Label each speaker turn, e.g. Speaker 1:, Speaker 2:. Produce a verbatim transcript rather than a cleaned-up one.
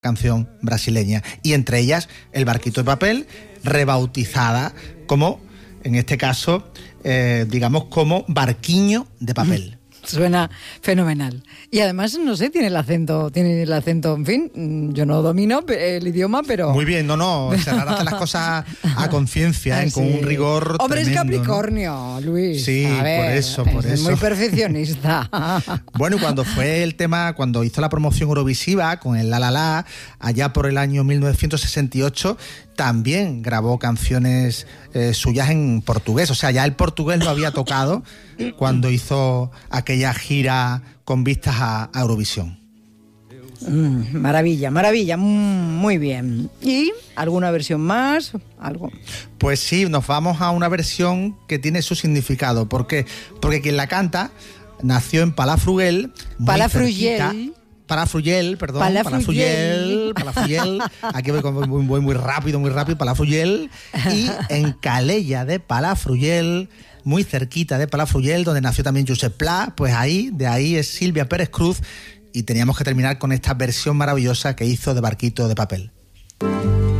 Speaker 1: canción brasileña, y entre ellas El barquito de papel, rebautizada como, en este caso, eh, digamos, como Barquiño de papel.
Speaker 2: Suena fenomenal. Y además, no sé, tiene el acento, tiene el acento, en fin, yo no domino el idioma, pero...
Speaker 1: Muy bien, no, no, Serrat hace las cosas a conciencia, ¿eh? Con un rigor
Speaker 2: Hombre,
Speaker 1: tremendo,
Speaker 2: es Capricornio,
Speaker 1: ¿no?
Speaker 2: Luis.
Speaker 1: Sí,
Speaker 2: a ver,
Speaker 1: por eso, por
Speaker 2: es
Speaker 1: eso.
Speaker 2: muy perfeccionista.
Speaker 1: Bueno, y cuando fue el tema, cuando hizo la promoción eurovisiva con el La La La, allá por el año mil novecientos sesenta y ocho, también grabó canciones eh, suyas en portugués. O sea, ya el portugués lo había tocado cuando hizo aquella gira con vistas a, a Eurovisión.
Speaker 2: Mm, maravilla, maravilla, mm, muy bien. ¿Y alguna versión más? ¿Algo?
Speaker 1: Pues sí, nos vamos a una versión que tiene su significado. ¿Por qué? Porque quien la canta nació en Palafrugell.
Speaker 2: Palafrugell.
Speaker 1: Palafrugell, perdón,
Speaker 2: Palafrugell.
Speaker 1: Palafrugell, Palafrugell, aquí voy, con, voy, voy muy rápido, muy rápido, Palafrugell, y en Calella de Palafrugell, muy cerquita de Palafrugell, donde nació también Josep Pla, pues ahí, de ahí es Silvia Pérez Cruz, y teníamos que terminar con esta versión maravillosa que hizo de Barquito de papel.